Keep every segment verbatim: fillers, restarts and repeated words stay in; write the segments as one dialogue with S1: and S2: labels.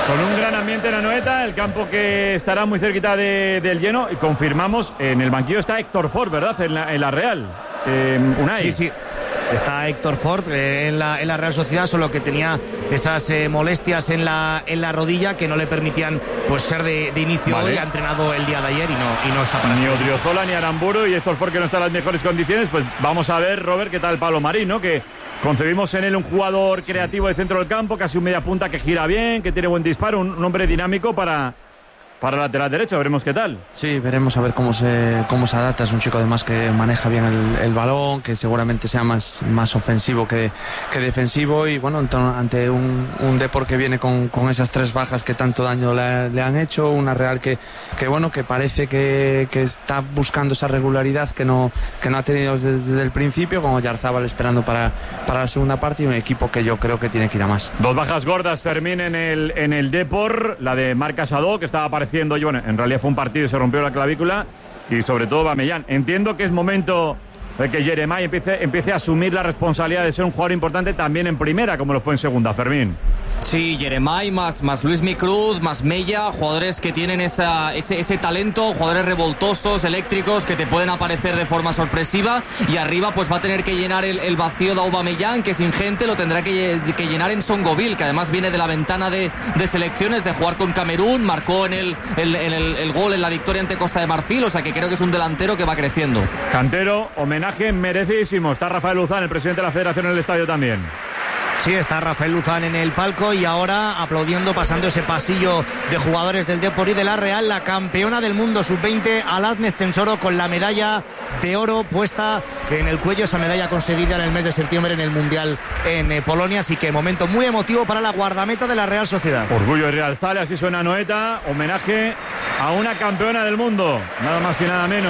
S1: Con un gran ambiente en Anoeta, el campo que estará muy cerquita de, del lleno. Y confirmamos, en el banquillo está Héctor Ford, ¿verdad? En la, en la Real. Eh, Unai.
S2: Sí, sí. Está Héctor Ford eh, en, la, en la Real Sociedad, solo que tenía esas eh, molestias en la, en la rodilla que no le permitían pues ser de, de inicio. Vale. Hoy ha entrenado el día de ayer y no, y no está para
S1: Ni
S2: ser.
S1: Odriozola ni Aramburu y Héctor Ford, que no está en las mejores condiciones. Pues vamos a ver, Robert, qué tal Pablo Marín, ¿no? Que concebimos en él un jugador creativo de centro del campo, casi un media punta que gira bien, que tiene buen disparo, un, un hombre dinámico para... Para el lateral derecho, veremos qué tal.
S3: Sí, veremos a ver cómo se cómo se adapta. Es un chico además que maneja bien el, el balón, que seguramente sea más, más ofensivo que, que defensivo. Y bueno, ante un, un Depor que viene con, con esas tres bajas que tanto daño le, le han hecho, una Real que, que bueno, que parece que, que está buscando esa regularidad que no, que no ha tenido desde, desde el principio, como Oyarzábal esperando para, para la segunda parte, y un equipo que yo creo que tiene que ir a más.
S1: Dos bajas gordas, Fermín, en el, en el Depor, la de Marc Casado, que estaba apareciendo. Y bueno, en realidad fue un partido y se rompió la clavícula, y sobre todo Bamellán. Entiendo que es momento de que Jeremai empiece, empiece a asumir la responsabilidad de ser un jugador importante también en primera, como lo fue en segunda, Fermín.
S4: Sí, Jeremai más, más Luis Micruz, más Mella, jugadores que tienen esa, ese, ese talento, jugadores revoltosos, eléctricos, que te pueden aparecer de forma sorpresiva, y arriba pues va a tener que llenar el, el vacío de Aubameyang, que es ingente, lo tendrá que, que llenar en Songoville, que además viene de la ventana de, de selecciones, de jugar con Camerún, marcó en, el, el, el, el, el gol en la victoria ante Costa de Marfil, o sea que creo que es un delantero que va creciendo.
S1: Cantero, homenaje merecidísimo. Está Rafael Luzán, el presidente de la Federación, en el estadio también.
S2: Sí, está Rafael Luzán en el palco y ahora aplaudiendo, pasando ese pasillo de jugadores del Depor y de la Real, la campeona del mundo sub veinte, Aladnes Tensoro, con la medalla de oro puesta en el cuello, esa medalla conseguida en el mes de septiembre en el Mundial en eh, Polonia. Así que momento muy emotivo para la guardameta de la Real Sociedad.
S1: Orgullo de Real sale, así suena Anoeta, homenaje a una campeona del mundo, nada más y nada menos.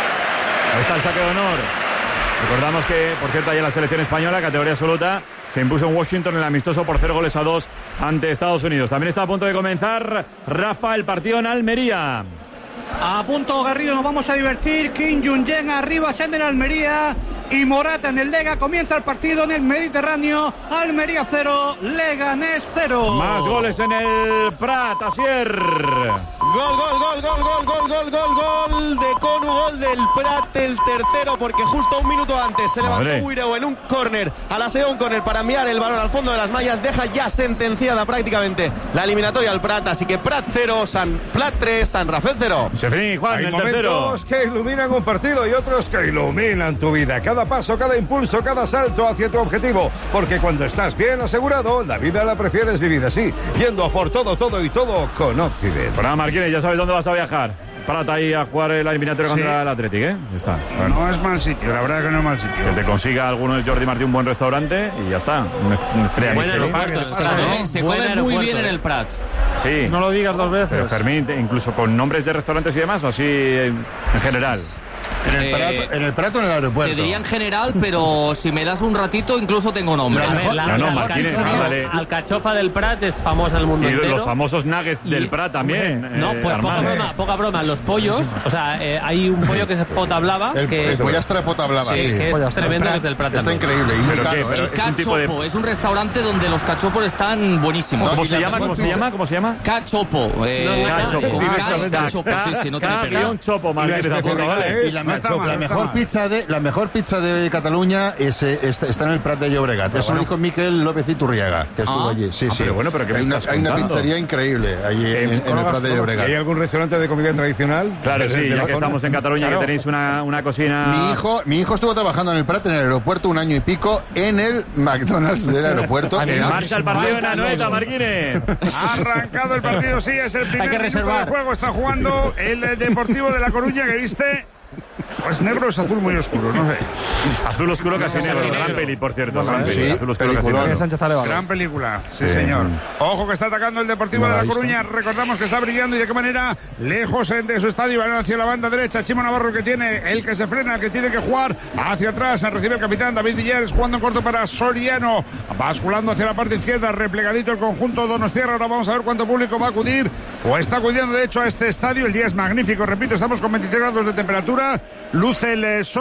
S1: Ahí está el saque de honor. Recordamos que, por cierto, ayer la selección española, categoría absoluta, se impuso en Washington en el amistoso por cero goles a dos ante Estados Unidos. También está a punto de comenzar, Rafa, el partido en Almería.
S5: A punto, Garrido, nos vamos a divertir. Kim Jong-un arriba, Sende en Almería y Morata en el Lega. Comienza el partido en el Mediterráneo. Almería cero, Leganés cero.
S1: Más goles en el Prat, Asier.
S6: Gol, gol, gol, gol, gol, gol, gol, gol, gol de Conu, gol del Prat, el tercero, porque justo un minuto antes se levantó Wireu en un córner, a la segunda un córner para enviar el balón al fondo de las mallas. Deja ya sentenciada prácticamente la eliminatoria al Prat, así que Prat cero, San Prat tres, San Rafael cero.
S1: Sefrini, Juan,
S7: hay
S1: el
S7: momentos
S1: tercero.
S7: que iluminan un partido y otros que iluminan tu vida. Cada paso, cada impulso, cada salto hacia tu objetivo. Porque cuando estás bien asegurado, la vida la prefieres vivir así, yendo a por todo, todo y todo con Occident.
S1: Fran Marquínez, ya sabes dónde vas a viajar. Párate ahí a jugar la eliminatoria sí. contra el Athletic, ¿eh? Está.
S8: Bueno. No es mal sitio, la verdad que no es mal sitio.
S1: Que te consiga alguno de Jordi Martí un buen restaurante y ya está. Una estrella.
S4: Buen aeropuerto, se come, se come muy bien en el Prat.
S1: Sí.
S8: No lo digas dos veces.
S1: Pero Fermín, incluso con nombres de restaurantes y demás, o así en general.
S8: En el,
S4: eh,
S8: prato, en el Prato o en el aeropuerto.
S4: Te diría en general, pero si me das un ratito, incluso tengo nombres.
S9: La, la,
S1: no, no,
S9: la
S1: Martínez,
S9: alcachofa, alcachofa del Prat es famosa en el mundo
S1: y
S9: entero.
S1: Y los famosos nuggets y, del Prat también.
S9: Hombre, no,
S1: eh,
S9: pues
S1: Armando.
S9: poca broma, poca broma. Los pollos, o sea, eh, hay un pollo que es pota blava.
S8: El,
S9: que,
S8: el pollastre pota blava,
S9: sí.
S8: sí.
S9: Que es tremendo, que es del Prat.
S8: Está increíble. Y
S1: ¿Pero
S8: caro,
S1: qué? Pero
S4: el
S1: es un tipo
S4: cachopo
S1: de...
S4: es un restaurante donde los cachopos están buenísimos.
S1: ¿Cómo se llama? ¿Cómo se llama? ¿Cómo se llama?
S4: Cachopo. Eh,
S9: No,
S4: cachopo.
S9: cachopo.
S4: Cachopo, sí, sí, no te me pega.
S1: un chopo, Martínez,
S8: y la, mejor, la mejor pizza de la mejor pizza de Cataluña es, es, está en el Prat de Llobregat. Eso lo dijo Miquel López Iturriaga, que estuvo
S4: ah.
S8: allí. Sí,
S1: ah,
S8: sí.
S1: Pero bueno, pero ¿qué me
S8: hay,
S1: estás
S8: una, hay una
S1: contando?
S8: pizzería increíble allí en, en, en el Prat de Llobregat.
S7: ¿Hay algún restaurante de comida tradicional?
S1: Claro, sí, ya que estamos en Cataluña,
S7: claro.
S1: que tenéis una, una cocina...
S8: Mi hijo, mi hijo estuvo trabajando en el Prat, en el aeropuerto, un año y pico, en el McDonald's del aeropuerto.
S1: En marcha el partido en Anoeta, Marquínez.
S10: Ha arrancado el partido, sí, es el primer
S9: que
S10: minuto del juego. Está jugando el Deportivo de La Coruña, que viste... Pues negro es azul muy oscuro, no sé.
S1: Azul oscuro casi negro. Gran negro. Peli, por cierto. Gran
S8: sí,
S1: peli. Azul oscuro casi negro.
S10: Gran película, sí,
S1: sí,
S10: señor. Ojo que está atacando el Deportivo
S8: no
S10: de La
S8: visto.
S10: Coruña. Recordamos que está brillando y de qué manera. Lejos de su estadio, van hacia la banda derecha. Chimo Navarro, que tiene el que se frena, que tiene que jugar hacia atrás. Recibe el capitán David Villares, jugando en corto para Soriano. Basculando hacia la parte izquierda, replegadito el conjunto donostiarra. Ahora vamos a ver cuánto público va a acudir, o está acudiendo de hecho a este estadio. El día es magnífico, repito, estamos con veintitrés grados de temperatura. Luce el sol,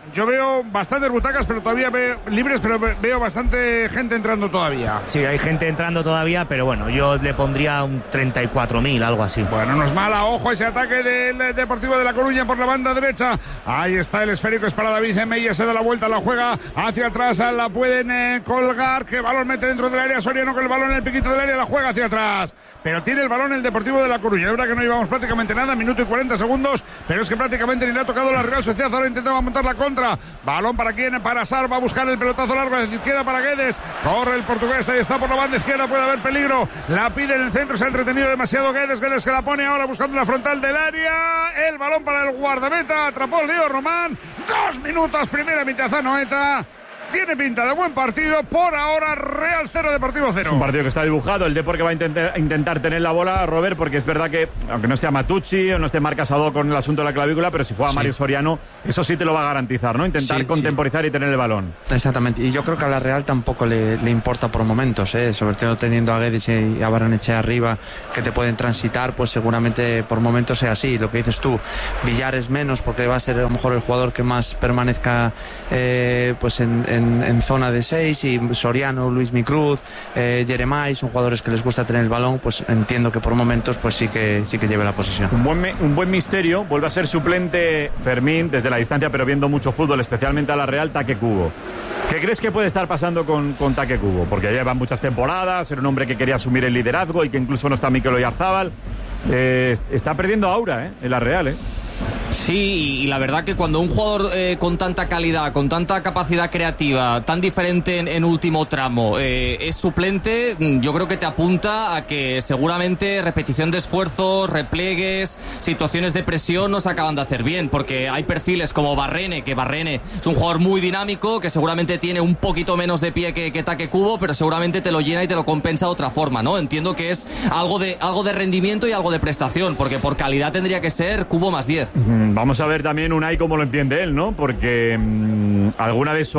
S10: yo veo bastantes butacas, pero todavía veo libres, pero veo bastante gente entrando todavía.
S2: Sí, hay gente entrando todavía, pero bueno, yo le pondría un treinta y cuatro mil, algo así.
S10: Bueno, no es mala. Ojo ese ataque del Deportivo de La Coruña por la banda derecha. Ahí está el esférico, es para David Mella, se da la vuelta, la juega hacia atrás, la pueden eh, colgar, que balón mete dentro del área, Soriano con el balón en el piquito del área, la juega hacia atrás. Pero tiene el balón el Deportivo de La Coruña. Es verdad que no llevamos prácticamente nada, minuto y cuarenta segundos, pero es que prácticamente ni le ha tocado la Real Sociedad. Ahora intentaba montar la contra. Balón para quién, para Sar, va a buscar el pelotazo largo de izquierda para Guedes. Corre el portugués, ahí está por la banda izquierda, puede haber peligro. La pide en el centro, se ha entretenido demasiado Guedes. Guedes que la pone ahora buscando la frontal del área. El balón para el guardameta, atrapó el Leo Román. Dos minutos, primera mitad a Noeta. Tiene pinta de buen partido. Por ahora, Real cero, Deportivo cero.
S1: Es un partido que está dibujado. El Depor que va a intentar, intentar tener la bola, Robert, porque es verdad que, aunque no esté Amatucci o no esté Marc Casado con el asunto de la clavícula, pero si juega sí. Mario Soriano, eso sí te lo va a garantizar, ¿no? Intentar sí, contemporizar sí. y tener el balón.
S3: Exactamente. Y yo creo que a la Real tampoco le, le importa por momentos, ¿eh? Sobre todo teniendo a Guedes y a Barrenechea arriba, que te pueden transitar, pues seguramente por momentos sea así. Lo que dices tú, Villares menos, porque va a ser a lo mejor el jugador que más permanezca eh, pues en, en En, en zona de seis, y Soriano, Luis Micruz, eh, Jeremai, son jugadores que les gusta tener el balón, pues entiendo que por momentos pues sí que sí que lleve la posesión.
S1: Un buen, un buen misterio, vuelve a ser suplente Fermín desde la distancia, pero viendo mucho fútbol, especialmente a la Real, Taque Kubo. ¿Qué crees que puede estar pasando con, con Taque Kubo? Porque lleva muchas temporadas, era un hombre que quería asumir el liderazgo y que incluso no está Mikel Oyarzábal. Eh, está perdiendo aura eh, en la Real, ¿eh?
S4: Sí, y la verdad que cuando un jugador eh, con tanta calidad, con tanta capacidad creativa, tan diferente en, en último tramo, eh, es suplente, yo creo que te apunta a que seguramente repetición de esfuerzos, repliegues, situaciones de presión no se acaban de hacer bien, porque hay perfiles como Barrene, que Barrene es un jugador muy dinámico, que seguramente tiene un poquito menos de pie que, que Taque Kubo, pero seguramente te lo llena y te lo compensa de otra forma, ¿no? Entiendo que es algo de, algo de rendimiento y algo de prestación, porque por calidad tendría que ser Kubo más diez.
S1: Vamos a ver también Unai cómo lo entiende él, ¿no? Porque mmm, alguna vez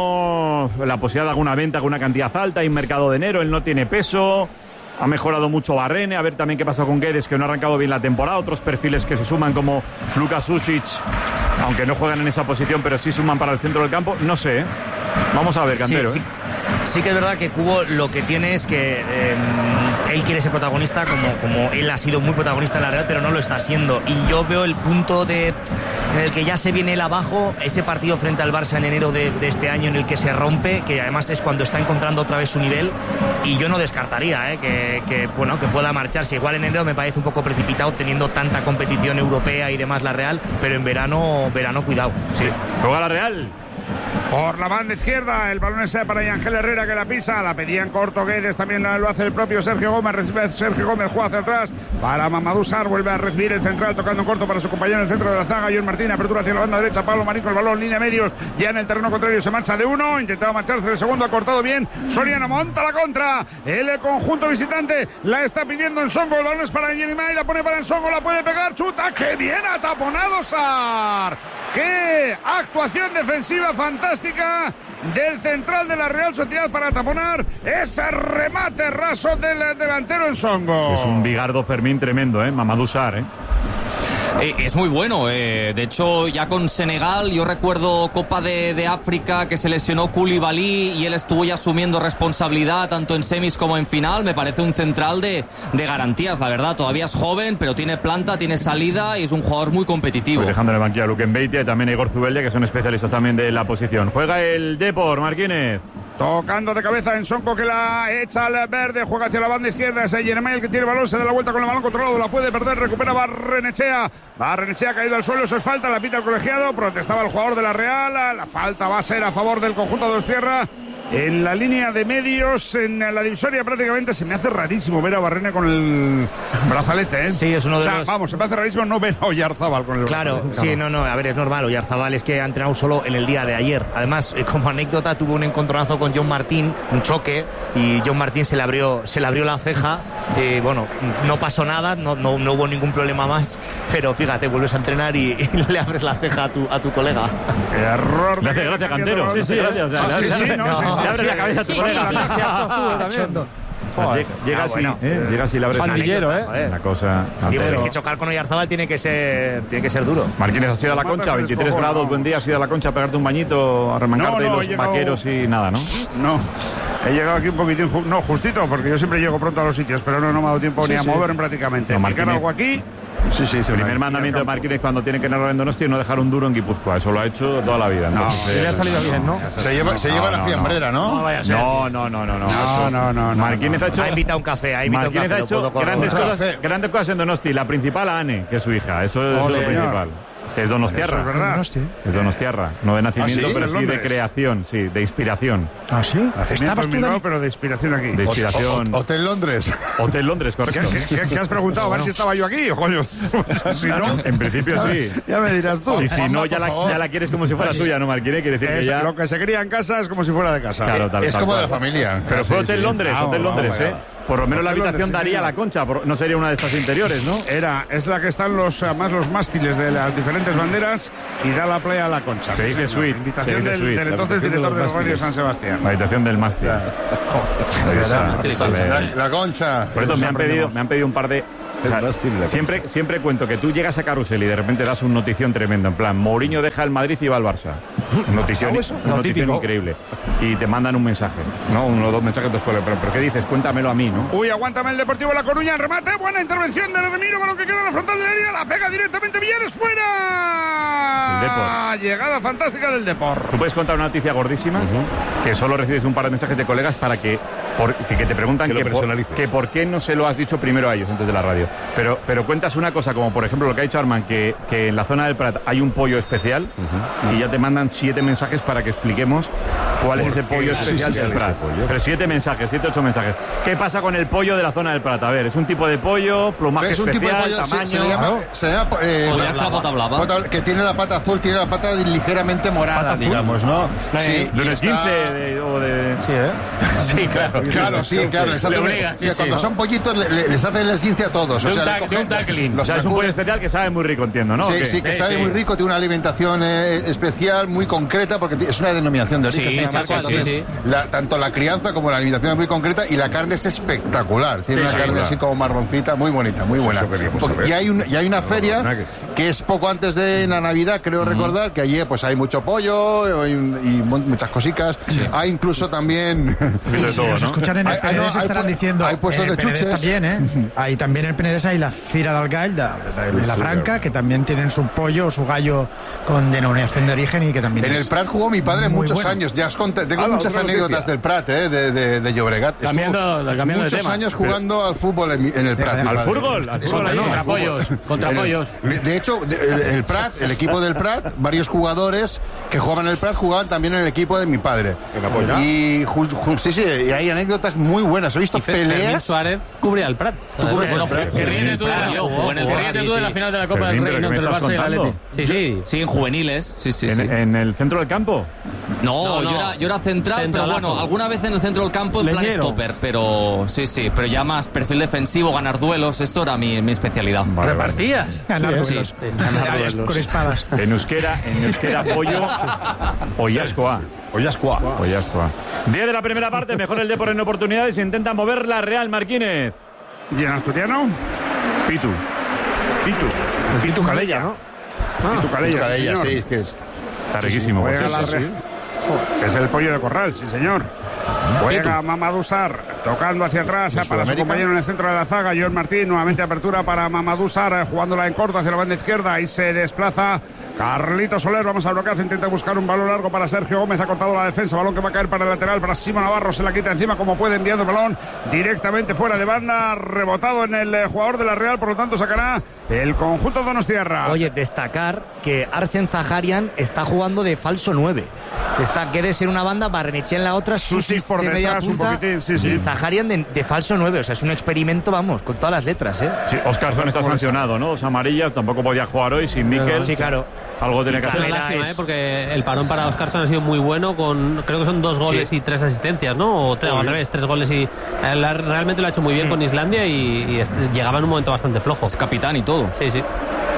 S1: sonó la posibilidad de alguna venta con una cantidad alta, hay un mercado de enero, él no tiene peso, ha mejorado mucho Barrene, a ver también qué pasa con Guedes, que no ha arrancado bien la temporada, otros perfiles que se suman como Lukas Susic, aunque no juegan en esa posición, pero sí suman para el centro del campo, no sé, ¿eh? Vamos a ver, Cantero,
S2: sí,
S1: ¿eh?
S2: sí. Sí que es verdad que Kubo lo que tiene es que eh, él quiere ser protagonista, como, como él ha sido muy protagonista en la Real, pero no lo está siendo. Y yo veo el punto de en el que ya se viene él abajo, ese partido frente al Barça en enero de, de este año en el que se rompe, que además es cuando está encontrando otra vez su nivel, y yo no descartaría eh, que, que, bueno, que pueda marcharse. Igual en enero me parece un poco precipitado teniendo tanta competición europea y demás la Real, pero en verano, verano cuidado. Sí.
S1: Juega la Real.
S10: Por la banda izquierda, el balón es para Ángel Herrera, que la pisa, la pedían corto Guedes, también lo hace el propio Sergio Gómez, recibe Sergio Gómez, juega hacia atrás para Mamadou Sarr, vuelve a recibir el central, tocando corto para su compañero en el centro de la zaga, John Martín, apertura hacia la banda derecha, Pablo Marín con el balón, línea medios, ya en el terreno contrario se marcha de uno, intentaba marcharse del segundo, ha cortado bien, Soriano monta la contra, el conjunto visitante la está pidiendo Ensongo, el balón es para Jeremai, la pone para Ensongo, la puede pegar, chuta, que bien ha taponado Sarr, qué actuación defensiva fantástica del central de la Real Sociedad para taponar ese remate raso del delantero Ensongo.
S1: Es un Bigardo Fermín tremendo, ¿eh? Mamadou Sarr, ¿eh?
S4: Eh, es muy bueno, eh. De hecho ya con Senegal, yo recuerdo Copa de, de África que se lesionó Koulibaly y él estuvo ya asumiendo responsabilidad tanto en semis como en final, me parece un central de, de garantías, la verdad, todavía es joven pero tiene planta, tiene salida y es un jugador muy competitivo.
S1: Pues dejando en el banquillo a Luque Mbeitia y también a Igor Zubeldia, que son especialistas también de la posición. Juega el Depor, Marquínez.
S10: Tocando de cabeza Ensongo, que la echa al verde, juega hacia la banda izquierda, es Jeremai el que tiene el balón, se da la vuelta con el balón controlado, la puede perder, recupera Barrenechea, Barrenechea ha caído al suelo, eso es falta, la pita el colegiado, protestaba el jugador de la Real, la falta va a ser a favor del conjunto de Dostierra. En la línea de medios, en la divisoria prácticamente se me hace rarísimo ver a Barrene con el brazalete, ¿eh?
S2: Sí, es uno de
S10: o sea,
S2: los...
S10: vamos, se me hace rarísimo no ver a Oyarzábal con el
S2: claro,
S10: brazalete.
S2: Claro, sí, no, no, a ver, es normal, Oyarzábal es que ha entrenado solo en el día de ayer. Además, como anécdota, tuvo un encontronazo con John Martín, un choque, y John Martín se le abrió, se le abrió la ceja, y bueno, no pasó nada, no, no, no hubo ningún problema más, pero fíjate, vuelves a entrenar y, y le abres la ceja a tu, a tu colega.
S10: Error.
S1: Gracias, gracias, Cantero. Sí, sí, gracias.
S10: Sí, sí, no, sí, sí,
S1: le abres la cabeza a tu colega. O sea, llega así,
S2: bueno.
S1: ¿eh? Llega así, le abres
S2: Pandillero, ¿eh?
S1: Una cosa.
S2: Digo, es que chocar con Oyarzabal tiene que ser, tiene que ser duro.
S1: Marquínez, ¿has ido a la Concha? veintitrés grados, buen día. ¿Has ido a la Concha a pegarte un bañito, a remangarte
S10: No, no,
S1: los
S10: he llegado-
S1: vaqueros y nada, no?
S10: No, he llegado aquí un poquitín, ju- no, justito, porque yo siempre llego pronto a los sitios, pero no, no me ha dado tiempo
S1: Sí,
S10: ni a
S1: sí.
S10: moverme prácticamente.
S1: No,
S10: Marcar
S1: Martínez.
S10: algo aquí.
S8: Sí, sí, sí.
S1: El primer
S8: una-
S1: mandamiento de Marquínez cuando tiene que narrar en Donosti es no dejar un duro en Guipúzcoa. Eso lo ha hecho toda la vida. Entonces,
S8: y le ha
S1: eh,
S8: salido bien, ¿no? Se lleva, se lleva la fiambrera, ¿no?
S9: No vaya a ser.
S1: No, no, no, no. No,
S10: No,
S1: Eso-
S10: no, no, no,
S1: Marquínez
S10: no,
S1: ha hecho.
S2: Ha invitado un café, ha invitado un
S1: Marquínez
S2: café.
S1: ha
S2: lo
S1: hecho
S2: puedo
S1: grandes
S2: corroborar.
S1: cosas, grandes cosas en Donosti. La principal, a Ane, que es su hija. Eso, es- eso es
S10: Ole,
S1: lo principal. Que es Donostiarra.
S10: Eso es verdad.
S1: Es Donostiarra. No de nacimiento,
S8: ¿Ah, sí?
S1: pero
S10: ¿En
S1: sí de
S10: Londres?
S1: creación, sí, de inspiración.
S5: ¿Ah, sí?
S10: Nacimiento
S5: ¿Estabas
S10: en
S5: tú,
S10: Bilbao,
S5: Dani?
S10: pero de inspiración aquí.
S1: De inspiración.
S8: O- o- Hotel Londres.
S1: Hotel Londres,
S10: ¿Qué,
S1: correcto.
S10: qué- qué- qué has preguntado? A ver si estaba yo aquí, o coño. Si no,
S1: En principio sí.
S10: ya me dirás tú.
S1: Y si no,
S8: Juanma,
S1: ya
S8: por
S1: la,
S8: favor.
S1: ya la quieres como si fuera tuya, ¿no, Marquínez? Quiere decir que
S10: Es-
S1: ya.
S10: Lo que se cría en casa es como si fuera de casa.
S1: Claro, tal,
S8: Es
S1: tal
S8: como de la
S1: cual.
S8: familia.
S1: Pero fue
S8: Sí,
S1: Hotel
S8: sí.
S1: Londres,
S10: Ah,
S1: Hotel
S10: vamos,
S1: Londres,
S10: vamos,
S1: ¿eh? Por lo menos la
S10: Hotel
S1: habitación
S10: Londres, sí,
S1: daría a la
S10: señor.
S1: Concha, por- no sería una de estas interiores, ¿no?
S10: Era, es la que están los eh, más los mástiles de las diferentes banderas y da la playa a la Concha.
S1: Se dice
S10: señor.
S1: suite,
S10: Invitación
S1: se dice
S10: del,
S1: suite,
S10: del
S1: la
S10: entonces
S1: habitación de
S10: director
S1: los
S10: del Radio
S1: mástiles.
S10: San Sebastián.
S1: La habitación del mástil. Ahí está.
S8: La,
S1: Vale.
S8: la Concha.
S1: Por eso me han pedido, me han pedido un par de. O sea,
S7: El mástil de la
S1: siempre, siempre cuento que tú llegas a Carrusel y de repente das un notición tremendo. En plan, Mourinho deja el Madrid y va al Barça. Notición, un notición increíble. Y te mandan un mensaje, ¿no? Uno o dos mensajes. Pero, pero, pero ¿qué dices? Cuéntamelo a mí, ¿no?
S10: Uy, aguántame el Deportivo La Coruña, remate, buena intervención de Remiro, balón que queda en la frontal del área, la pega directamente Villares fuera.
S1: El Depor.
S10: Llegada fantástica del Depor.
S1: Tú puedes contar una noticia gordísima que solo recibes un par de mensajes de colegas para que, por- que que te preguntan
S7: Que lo
S1: que, por,
S7: personalices.
S1: que por qué no se lo has dicho primero a ellos antes de la radio. Pero, pero cuentas una cosa como por ejemplo lo que ha dicho Arman, que, que en la zona del Prat hay un pollo especial y ya te mandan siete mensajes para que expliquemos cuál es ese pollo especial
S7: sí,
S1: del
S7: sí,
S1: Prat.
S7: ese pollo?
S1: Pero siete mensajes, siete, ocho mensajes. ¿Qué pasa con el pollo de la zona del Prat? A ver, es un tipo de pollo, plumaje
S8: Es un tipo de
S1: especial,
S8: pollo, se-
S1: tamaño.
S8: se, le llama, se llama eh,
S4: Pollastra bota blava.
S8: bota- que tiene la pata azul, tiene la pata ligeramente morada, digamos, ¿no? Sí,
S1: de
S8: y
S1: un
S8: está-
S1: esguince de- o de. Sí, ¿eh? sí, claro.
S8: Claro, sí, claro. exactamente.
S9: obliga, sí,
S8: O sea,
S9: sí.
S8: cuando son pollitos le- le- les hacen el esguince a todos.
S9: De
S8: o
S9: un
S8: sea, les
S9: tac- de
S8: cogen-
S9: un tackling.
S8: los
S1: O sea, es un pollo
S8: sacuden.
S1: especial que sabe muy rico, entiendo, ¿no? ¿O
S8: Sí,
S1: qué?
S8: sí, que
S9: Sí,
S8: sabe
S9: sí.
S8: muy rico, tiene una alimentación eh, especial, muy concreta, porque t- es una denominación de origen.
S9: Sí,
S8: es una
S9: sí,
S8: marca,
S9: sí,
S8: entonces, la- tanto la crianza como la alimentación es muy concreta y la carne es espectacular. Tiene
S1: Sí,
S8: una
S1: sí,
S8: carne
S1: claro.
S8: así como marroncita, muy bonita, muy buena.
S7: eso queríamos
S8: Porque-
S7: saber.
S8: y, hay un- y hay una feria
S7: nuggets.
S8: que es poco antes de la Navidad, creo recordar, que allí pues hay mucho pollo y, y mu- muchas cositas. Hay incluso también...
S1: De todo,
S11: Os
S1: ¿no?
S11: escuchan en el
S8: Hay- hay-
S11: P N D S
S8: no, hay
S11: estarán
S8: pu-
S11: diciendo
S8: hay puestos
S11: en el
S8: de
S11: P N D S
S8: chuches.
S11: también, ¿eh? Hay también en el P N D S hay la Fira del Gall de, de- de la Franca, que también tienen su pollo o su gallo con denominación de origen y que también
S8: En
S11: es
S8: el Prat jugó mi padre
S11: muy
S8: muchos
S11: bueno.
S8: años. Ya os conté, tengo
S7: Ah, la
S8: muchas
S7: otra
S8: anécdotas
S7: noticia.
S8: del Prat, eh, de, de, de Llobregat. Estuvo
S9: Cambiando- cambiando de
S8: muchos
S9: tema.
S8: años jugando al fútbol en, mi- en el Prat. mi
S1: ¿Al
S8: padre.
S1: fútbol? ¿Al fútbol
S9: Contra,
S1: ahí?
S9: contra
S1: Al fútbol.
S9: pollos, contra
S8: En el-
S9: pollos.
S8: De, de hecho, de- el, el Prat, el equipo del Prat, varios jugadores que jugaban en el Prat jugaban también en el equipo de mi padre.
S7: ¿En Apoyo?
S8: Y ju- ju- sí, sí, y hay anécdotas muy buenas. He visto
S9: Y Fe- Fermín
S8: peleas.
S9: Suárez cubría al Prat.
S4: Bueno,
S9: Que
S4: jugó en
S9: ríete
S4: el
S9: tú de
S4: Prat,
S9: la-
S4: yo, jugó en el
S9: que
S4: Prat,
S9: ríete
S4: sí,
S9: tú de
S4: sí.
S9: la final de la Copa
S1: Fermín,
S9: del
S1: ¿pero
S9: Rey
S1: qué me
S9: entre el
S1: estás
S9: Barça y el
S1: contando?
S9: Atleti. Sí, sí.
S4: Sí, en juveniles. Sí, sí,
S1: En,
S4: sí.
S1: en el centro del campo.
S4: No,
S9: No, no.
S4: Yo, era, yo era central,
S9: Centralazo.
S4: pero bueno, alguna vez en el centro del campo en plan
S9: Leñero.
S4: stopper, pero sí, sí, pero ya más perfil defensivo, ganar duelos, esto era mi, mi especialidad.
S1: Vale, vale.
S9: ¿Repartías?
S11: Ganar
S4: Sí,
S11: duelos.
S4: sí.
S11: Ya, con espadas.
S1: En euskera, en euskera pollo Oiascoa.
S7: Oiascoa.
S1: Oiascoa. diez de la primera parte, mejor el Depor en oportunidades, intenta mover la Real Marquínez.
S10: ¿Y en asturiano?
S1: Pitu.
S10: Pitu. Pitu Calella, ¿no? Pitu Calella,
S8: Calella,
S10: señor.
S8: sí, que es.
S1: Está riquísimo.
S10: Juega
S1: sí,
S10: la
S1: sí,
S10: Re-
S1: sí.
S10: Es el pollo de corral, sí señor. Juega Mamadou Sarr, tocando hacia atrás
S8: ¿De
S10: para su
S8: Sudamérica?
S10: compañero en el centro de la zaga, Joel Martín, nuevamente apertura para Mamadou Sarr, jugándola en corto hacia la banda izquierda, ahí se desplaza Carlito Soler, vamos a bloquear, intenta buscar un balón largo para Sergio Gómez, ha cortado la defensa, balón que va a caer para el lateral, para Simo Navarro, se la quita encima como puede, enviando el balón directamente fuera de banda, rebotado en el eh, jugador de la Real, por lo tanto sacará el conjunto donostiarra.
S2: Oye, destacar que Arsen Zaharian está jugando de falso nueve. Está que de ser una banda, Barrenechea en la otra,
S10: Susis
S2: Susis
S10: por
S2: de media
S10: detrás, un
S2: punta
S10: poquitín, sí, sí.
S2: y Zaharian de, de falso nueve. O sea, es un experimento, vamos, con todas las letras, ¿eh?
S1: Sí, Oscarzón está sancionado, ¿no? Dos amarillas, tampoco podía jugar hoy sin Mikel.
S2: Sí, claro.
S1: Algo tiene que
S9: Es una
S1: hacer.
S9: lástima,
S2: es-
S9: ¿eh? Porque el parón para Oscarsson ha sido muy bueno, con creo que son dos goles
S2: Sí.
S9: y tres asistencias, ¿no? O tres, o al revés, tres goles y... eh, la- realmente lo ha hecho muy bien con Islandia y, y es- llegaba en un momento bastante flojo.
S4: Es capitán y todo.
S9: Sí, sí.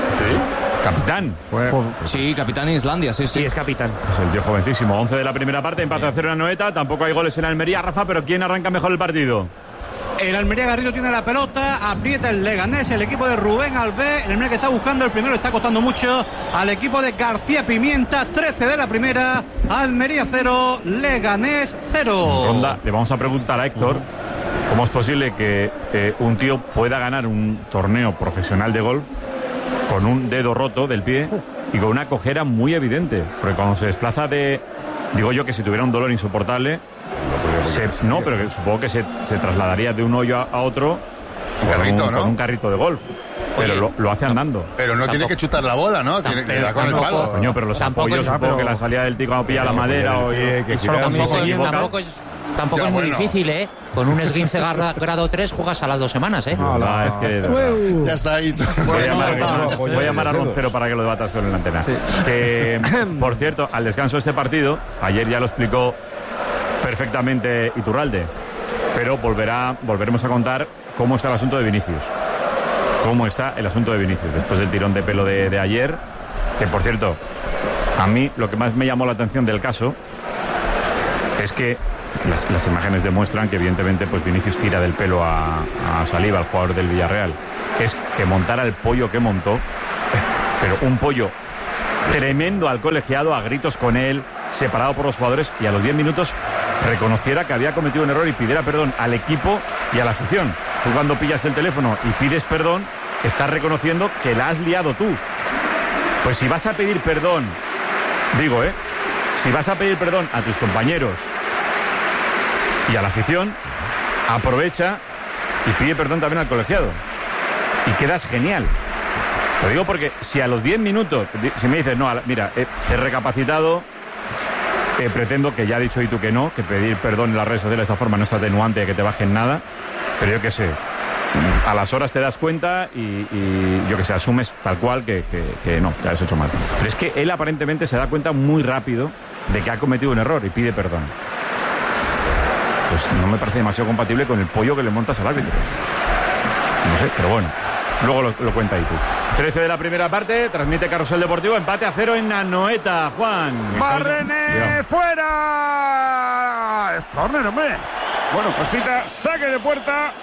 S1: Capitán.
S4: Sí, capitán en Islandia, sí, sí.
S2: Sí, es capitán.
S1: Es el tío jovencísimo. once de la primera parte, empate a cero en Anoeta. Tampoco hay goles en Almería, Rafa, pero ¿quién arranca mejor el partido?
S5: El Almería Garrido tiene la pelota, aprieta el Leganés, el equipo de Rubén Albé. El Almería que está buscando el primero, está costando mucho al equipo de García Pimienta. trece de la primera, Almería cero, Leganés cero.
S1: Ronda, le vamos a preguntar a Héctor cómo es posible que eh, un tío pueda ganar un torneo profesional de golf con un dedo roto del pie y con una cojera muy evidente. Porque cuando se desplaza de... Digo yo que si tuviera un dolor insoportable... Se, no, pero que supongo que se, se trasladaría de un hoyo a, a otro
S8: un
S1: con,
S8: carrito,
S1: un,
S8: ¿no?
S1: con un carrito de golf. Pero
S8: Oye,
S1: lo, lo hace andando.
S8: Pero no
S1: Tampoco.
S8: tiene que chutar la bola, ¿no? Tiene que dar con el palo.
S1: Coño, pero los apoyos, supongo que la salida del tío cuando pilla la madera o
S7: que, que
S1: solo
S12: tampoco,
S1: se equivoca.
S12: tampoco es, tampoco ya, es muy bueno. difícil, ¿eh? Con un esguince grado tres juegas a las dos semanas, ¿eh?
S1: No, no, es que...
S8: Ya está ahí.
S1: Voy a llamar, voy a, llamar a Roncero para que lo debatas con la antena. Sí. Que, por cierto, al descanso de este partido, ayer ya lo explicó perfectamente Iturralde, pero volverá, volveremos a contar cómo está el asunto de Vinicius. Cómo está el asunto de Vinicius después del tirón de pelo de, de ayer, que por cierto, a mí lo que más me llamó la atención del caso es que las, las imágenes demuestran que evidentemente pues Vinicius tira del pelo a, a Saliba, al jugador del Villarreal. Es que montara el pollo que montó, pero un pollo tremendo al colegiado, a gritos con él, separado por los jugadores, y a los diez minutos reconociera que había cometido un error y pidiera perdón al equipo y a la afición. Tú cuando pillas el teléfono y pides perdón, estás reconociendo que la has liado tú. Pues si vas a pedir perdón, digo, ¿eh? Si vas a pedir perdón a tus compañeros y a la afición, aprovecha y pide perdón también al colegiado. Y quedas genial. Lo digo porque si a los diez minutos, si me dices, no, mira, he, he recapacitado, eh, pretendo, que ya ha dicho y tú que no, que pedir perdón en las redes sociales de esta forma no es atenuante de que te bajen nada, pero yo qué sé, a las horas te das cuenta y, y yo que sé, asumes tal cual que, que, que no, que has hecho mal. Pero es que él aparentemente se da cuenta muy rápido de que ha cometido un error y pide perdón. Pues no me parece demasiado compatible con el pollo que le montas al árbitro. No sé, pero bueno. Luego lo, lo cuenta ahí tú. trece de la primera parte, transmite Carrusel Deportivo, empate a cero en Anoeta. Juan.
S10: ¡Barrené fuera! Es córner, hombre. Bueno, pues pita saque de puerta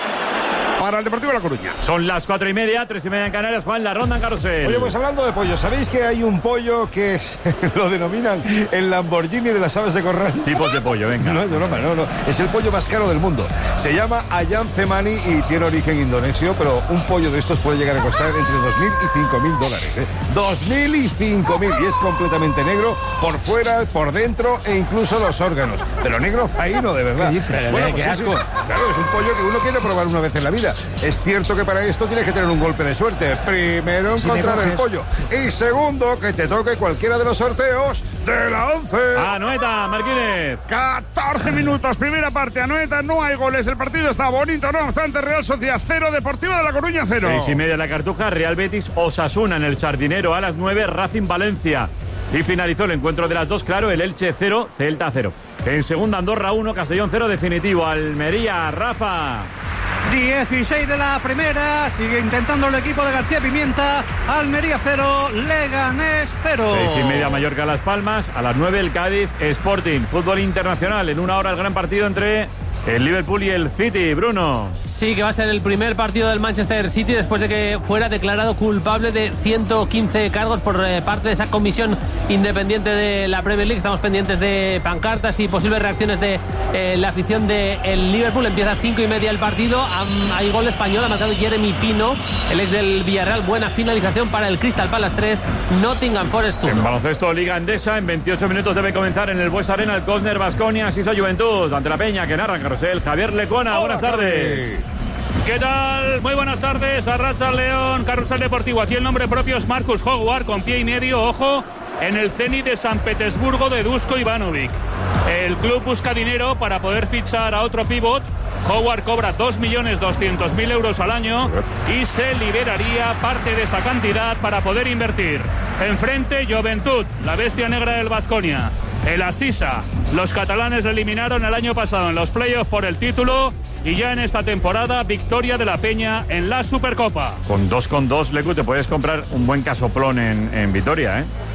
S10: para el Deportivo de La Coruña.
S1: Son las cuatro y media, tres y media en Canarias. Juan, la ronda en Carrusel.
S7: Oye, pues hablando de pollo, ¿sabéis que hay un pollo que lo denominan el Lamborghini de las aves de corral?
S1: Tipos de pollo, venga.
S7: No es broma, no, no. Es el pollo más caro del mundo. Se llama Ayam Cemani y tiene origen indonesio, pero un pollo de estos puede llegar a costar entre dos mil y cinco mil dólares. ¿eh? dos mil y cinco mil. Y es completamente negro por fuera, por dentro e incluso los órganos. Pero negro faíno, de verdad.
S11: ¿Qué dices?
S7: Bueno,
S11: Qué
S7: pues
S11: asco.
S7: es, claro, es un pollo que uno quiere probar una vez en la vida. Es cierto que para esto tienes que tener un golpe de suerte. Primero, encontrar el pollo. Y segundo, que te toque cualquiera de los sorteos de la once.
S1: Anoeta, Martínez.
S10: catorce minutos, primera parte. Anoeta, no hay goles. El partido está bonito, no obstante. Real Sociedad cero, Deportivo de La Coruña cero.
S1: Seis y media la Cartuja, Real Betis, Osasuna en el Sardinero. A las nueve, Racing Valencia. Y finalizó el encuentro de las dos, claro, el Elche cero, Celta cero. En segunda, Andorra uno, Castellón cero, definitivo. Almería, Rafa.
S5: dieciséis de la primera, sigue intentando el equipo de García Pimienta. Almería cero, Leganés cero.
S1: Seis y media Mallorca Las Palmas, a las nueve el Cádiz Sporting. Fútbol internacional, en una hora el gran partido entre el Liverpool y el City. Bruno.
S9: Sí, que va a ser el primer partido del Manchester City después de que fuera declarado culpable de ciento quince cargos por eh, parte de esa comisión independiente de la Premier League. Estamos pendientes de pancartas y posibles reacciones de eh, la afición del Liverpool. Empieza a cinco y media el partido. Um, hay gol español, ha marcado Jeremy Pino, el ex del Villarreal. Buena finalización para el Crystal Palace tres, Nottingham Forest uno.
S1: En baloncesto, Liga Endesa, en veintiocho minutos debe comenzar en el Bues Arena el Cosner Baskonia, Asisa Juventud, ante la Peña, que narra en Carrusel, Javier Lecona. Buenas tardes.
S13: ¿Qué tal? Muy buenas tardes. Arracha León, Carrusel Deportivo. Aquí el nombre propio es Marcus Howard, con pie y medio, ojo, en el Zenit de San Petersburgo de Dusko Ivanovic. El club busca dinero para poder fichar a otro pívot. Howard cobra dos millones doscientos mil euros al año y se liberaría parte de esa cantidad para poder invertir. Enfrente, Juventud, la bestia negra del Baskonia. El Asisa, los catalanes le eliminaron el año pasado en los playoffs por el título. Y ya en esta temporada, victoria de la Peña en la Supercopa.
S1: Con dos con dos, Lecu, te puedes comprar un buen casoplón en, en Vitoria, ¿eh?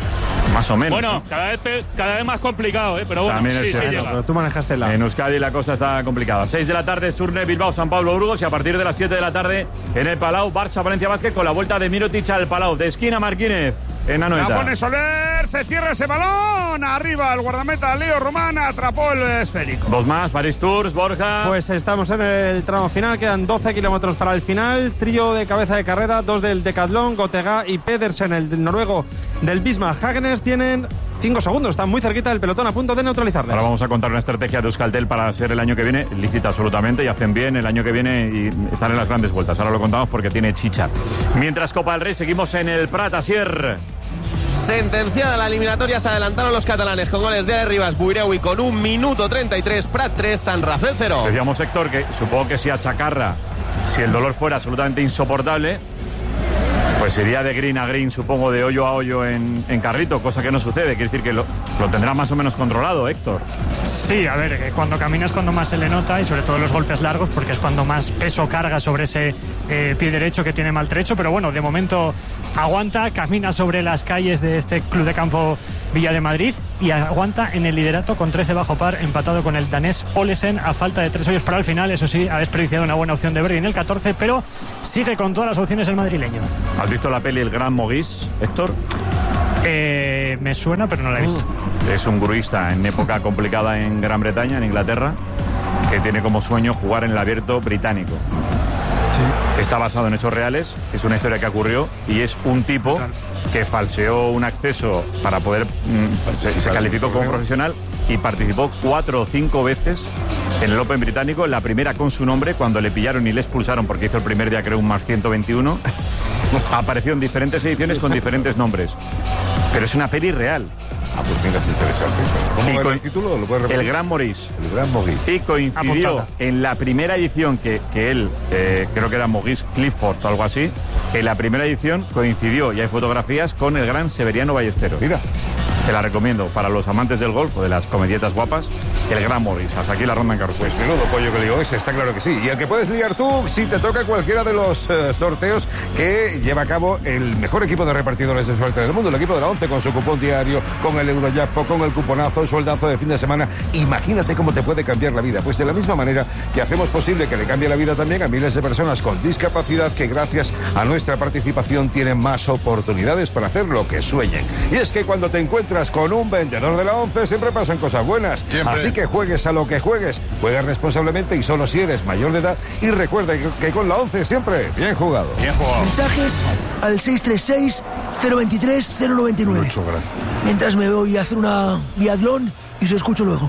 S1: Más o menos.
S13: Bueno,
S1: ¿no?
S13: cada vez, cada vez más complicado, ¿eh? Pero bueno,
S1: También
S13: sí,
S1: es
S13: sí
S1: cierto.
S13: llega.
S11: Pero tú manejaste la...
S1: En Euskadi la cosa está complicada. seis de la tarde, Surne, Bilbao, San Pablo, Burgos. Y a partir de las siete de la tarde, en el Palau, Barça, Valencia Basket, con la vuelta de Mirotic al Palau. De esquina, Marquínez, en Anoeta.
S10: La pone Soler, se cierra ese balón. Arriba el guardameta Leo Román atrapó el esférico.
S1: Dos más, Paris Tours, Borja.
S14: Pues estamos en el tramo final, quedan doce kilómetros para el final. Trío de cabeza de carrera, dos del Decathlon, Gotega y Pedersen, el noruego del Bismarck Hagenes, tienen cinco segundos, están muy cerquita del pelotón, a punto de neutralizarle.
S1: Ahora vamos a contar una estrategia de Euskaltel para ser el año que viene, lícita absolutamente, y hacen bien el año que viene y están en las grandes vueltas. Ahora lo contamos porque tiene chicha. Mientras Copa del Rey, seguimos en el Prat, Asier.
S6: Sentenciada la eliminatoria, se adelantaron los catalanes con goles de Ale Ribas, Buireu y con un minuto treinta y tres, Prat tres, San Rafael cero.
S1: Decíamos, Héctor, que supongo que si a Chacarra, si el dolor fuera absolutamente insoportable, pues iría de green a green, supongo, de hoyo a hoyo en, en carrito, cosa que no sucede. Quiere decir que lo, lo tendrá más o menos controlado, Héctor.
S15: Sí, a ver, que cuando caminas cuando más se le nota, y sobre todo los golpes largos, porque es cuando más peso carga sobre ese eh, pie derecho que tiene maltrecho, pero bueno, de momento aguanta, camina sobre las calles de este Club de Campo Villa de Madrid y aguanta en el liderato con trece bajo par, empatado con el danés Olesen a falta de tres hoyos para el final. Eso sí, ha desperdiciado una buena opción de birdie en el catorce, pero sigue con todas las opciones el madrileño.
S1: ¿Has visto la peli El Gran Mogis, Héctor?
S15: Eh, me suena, pero no la he visto.
S1: Es un gruista en época complicada en Gran Bretaña, en Inglaterra, que tiene como sueño jugar en el abierto británico. Sí. Está basado en hechos reales, es una historia que ocurrió y es un tipo que falseó un acceso para poder... Mmm, se, se calificó como profesional y participó cuatro o cinco veces en el Open británico, la primera con su nombre, cuando le pillaron y le expulsaron porque hizo el primer día, creo, un más ciento veintiuno. Apareció en diferentes ediciones con diferentes nombres. Pero es una peli real.
S7: Ah, pues mira, es interesante. ¿Cómo era el título? ¿Lo puedes repetir?
S1: El Gran Maurice.
S7: El Gran Maurice.
S1: Y coincidió Apuntada. en la primera edición que, que él, eh, creo que era Maurice Clifford o algo así, en la primera edición coincidió, y hay fotografías, con el gran Severiano Ballesteros.
S7: Mira.
S1: Te la recomiendo para los amantes del golf o de las comedietas guapas, el Gran Maurice. Hasta aquí la ronda en Carrusel.
S7: Pues menudo pollo que digo ese, está claro que sí. Y el que puedes liar tú si te toca cualquiera de los uh, sorteos que lleva a cabo el mejor equipo de repartidores de suerte del mundo, el equipo de la ONCE, con su cupón diario, con el Eurojackpot, con el cuponazo, el sueldazo de fin de semana. Imagínate cómo te puede cambiar la vida. Pues de la misma manera que hacemos posible que le cambie la vida también a miles de personas con discapacidad que gracias a nuestra participación tienen más oportunidades para hacer lo que sueñen. Y es que cuando te encuentras con un vendedor de la ONCE siempre pasan cosas buenas. Siempre. Así que juegues a lo que juegues, juega responsablemente y solo si eres mayor de edad. Y recuerda que, que con la ONCE siempre bien jugado.
S1: Bien jugado.
S16: Mensajes al seis tres seis, cero veintitrés, cero noventa y nueve. Mientras me voy a hacer una biatlón y se escucho luego.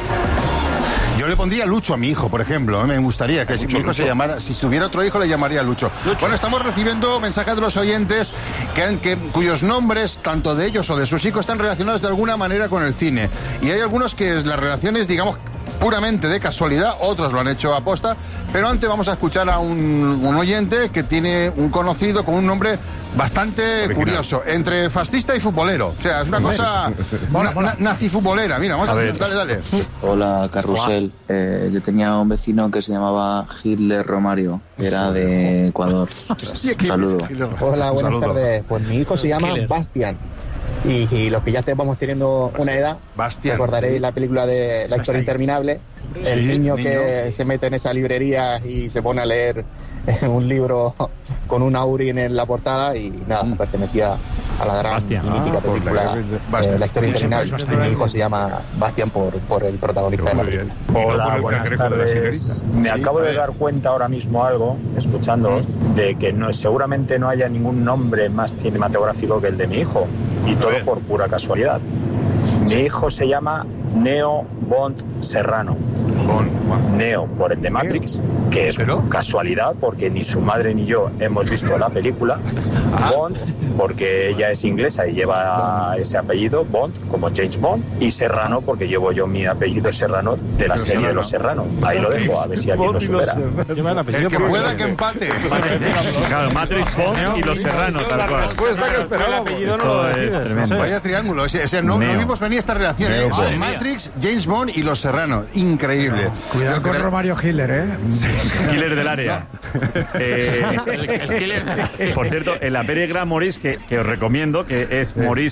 S8: Yo le pondría Lucho a mi hijo, por ejemplo. Me gustaría que si mi hijo Lucho se llamara, si tuviera otro hijo le llamaría Lucho. Lucho. Bueno, estamos recibiendo mensajes de los oyentes que, que, cuyos nombres, tanto de ellos o de sus hijos, están relacionados de alguna manera con el cine. Y hay algunos que las relaciones, digamos, puramente de casualidad, otros lo han hecho a posta. Pero antes vamos a escuchar a un, un oyente que tiene un conocido con un nombre bastante original, curioso, entre fascista y futbolero. O sea, es una cosa na, na, nazifutbolera. Mira, vamos a, a ver, dale, dale.
S17: Hola, Carrusel. Eh, yo tenía un vecino que se llamaba Hitler Romario, que era de Ecuador. Un saludo.
S18: Hola, buenas tardes. Pues mi hijo se llama Bastian. Y, y los que ya vamos teniendo una edad,
S8: Bastian.
S18: recordaréis la película de La historia interminable. El
S8: sí,
S18: niño,
S8: niño
S18: que se mete en esa librería y se pone a leer un libro con un Aurin en la portada y nada, pertenecía a la gran Bastian. y mítica ah, película eh, La historia interminable. Y mi hijo se llama Bastian por, por el protagonista de la película.
S19: Hola, buenas tardes. Me acabo de dar cuenta ahora mismo algo, escuchándoos, de que no, seguramente no haya ningún nombre más cinematográfico que el de mi hijo, y todo por pura casualidad. Mi hijo se llama Neo Bond Serrano. Neo por el de Matrix, que es ¿Pero? casualidad porque ni su madre ni yo hemos visto la película. Ah. Bond porque ella es inglesa y lleva ese apellido, Bond, como James Bond. Y Serrano porque llevo yo mi apellido Serrano de la Pero serie Serrano. de los Serranos. Ahí lo dejo, a ver si alguien lo supera.
S8: El que pueda que empate.
S1: Claro, Matrix, Bond y los Serranos, tal cual.
S8: Esto es tremendo. Vaya triángulo. O sea, no, no vimos venir esta relación. ¿eh? Matrix, James Bond y los Serranos. Increíble.
S11: Cuidado con Romario Hitler, ¿eh?
S1: Killer del área. Eh, el, el killer del área. Por cierto, en la peli Gran Maurice, que, que os recomiendo, que es Maurice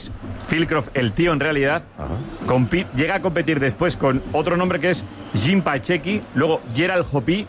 S1: Philcroft, el tío en realidad, compi- llega a competir después con otro nombre que es Jim Pacheco, luego Gerald Hopi,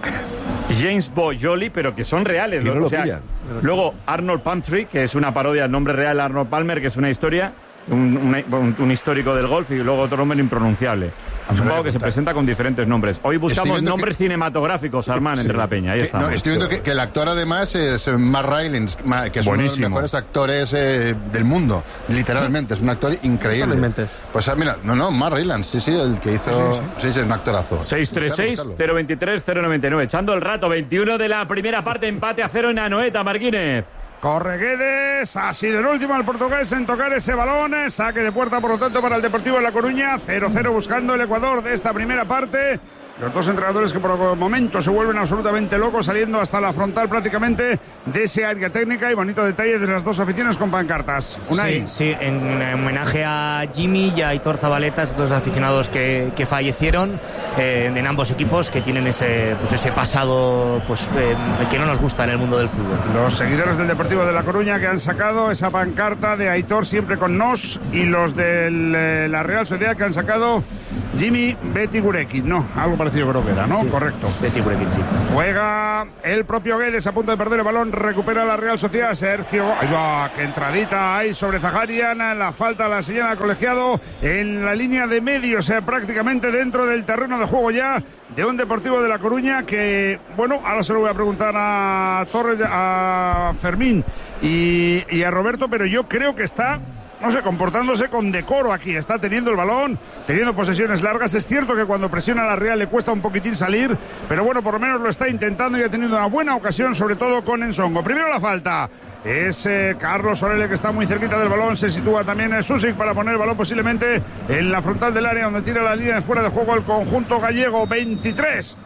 S1: James Boyoli, pero que son reales.
S7: Y no
S1: ¿no?
S7: lo
S1: O sea,
S7: pillan.
S1: luego Arnold Palmer, que es una parodia del nombre real de Arnold Palmer, que es una historia, un, un, un histórico del golf, y luego otro nombre impronunciable. Es un pavo que se presenta con diferentes nombres. Hoy buscamos nombres que... cinematográficos, Armán, sí. entre la peña. Ahí
S8: que,
S1: estamos.
S8: No, estoy viendo que, que el actor además es Matt Rylance, que es Buenísimo. uno de los mejores actores eh, del mundo, literalmente. Es un actor increíble. Pues ah, mira, no, no, Matt Rylance, sí, sí, el que hizo... Sí, sí, sí, sí es un actorazo.
S1: seis tres seis, cero veintitrés, cero noventa y nueve. Echando el rato, veintiuno de la primera parte, empate a cero en Anoeta, Marquínez.
S10: Corre Guedes, ha sido el último el portugués en tocar ese balón, saque de puerta por lo tanto para el Deportivo de La Coruña, cero cero buscando el Ecuador de esta primera parte. Los dos entrenadores que por el momento se vuelven absolutamente locos, saliendo hasta la frontal prácticamente de ese área técnica, y bonito detalle de las dos aficiones con pancartas. Unai.
S2: Sí, sí, en homenaje a Jimmy y a Aitor Zabaleta, dos aficionados que, que fallecieron eh, en ambos equipos, que tienen ese, pues ese pasado pues eh, que no nos gusta en el mundo del fútbol.
S10: Los seguidores del Deportivo de La Coruña que han sacado esa pancarta de Aitor siempre con nos, y los de eh, la Real Sociedad que han sacado Jimmy Betty Gurekin, no, algo parecido creo que era, ¿no? Sí, correcto.
S2: Betty Gurekin, sí.
S10: Juega el propio Guedes a punto de perder el balón, recupera la Real Sociedad, Sergio, ahí va, qué entradita ahí sobre Zaharian, la falta la señala al colegiado en la línea de medio, o sea, prácticamente dentro del terreno de juego ya de un Deportivo de La Coruña que, bueno, ahora se lo voy a preguntar a Torres, a Fermín y, y a Roberto, pero yo creo que está... no sé, comportándose con decoro aquí, está teniendo el balón, teniendo posesiones largas. Es cierto que cuando presiona a la Real le cuesta un poquitín salir, pero bueno, por lo menos lo está intentando y ha tenido una buena ocasión, sobre todo con Ensongo. Primero la falta, es eh, Carlos Sorelle, que está muy cerquita del balón, se sitúa también eh, Susic para poner el balón posiblemente en la frontal del área, donde tira la línea de fuera de juego el conjunto gallego. Veintitrés